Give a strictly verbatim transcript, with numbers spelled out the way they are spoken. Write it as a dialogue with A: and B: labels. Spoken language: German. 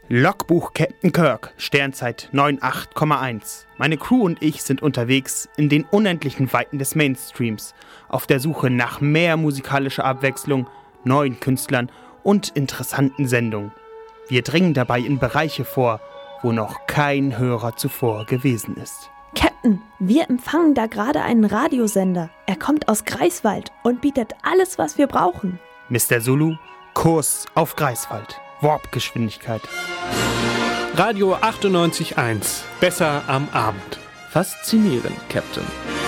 A: Logbuch Captain Kirk, Sternzeit neun acht Komma eins. Meine Crew und ich sind unterwegs in den unendlichen Weiten des Mainstreams, auf der Suche nach mehr musikalischer Abwechslung, neuen Künstlern und interessanten Sendungen. Wir dringen dabei in Bereiche vor, wo noch kein Hörer zuvor gewesen ist.
B: Captain, wir empfangen da gerade einen Radiosender. Er kommt aus Greifswald und bietet alles, was wir brauchen.
A: Mister Zulu, Kurs auf Greifswald. Warpgeschwindigkeit.
C: Radio achtundneunzig Komma eins. Besser am Abend.
D: Faszinierend, Captain.